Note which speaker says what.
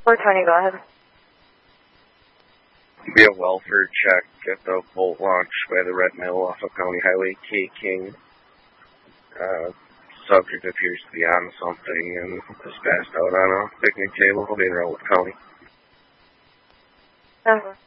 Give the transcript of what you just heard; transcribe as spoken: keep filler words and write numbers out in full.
Speaker 1: four twenty, go ahead.
Speaker 2: Be a welfare check at the boat launch by the Red Mill off of County Highway K King. Uh, subject appears to be on something and is passed out on a picnic table. He'll be in Railwood County.
Speaker 1: Uh-huh.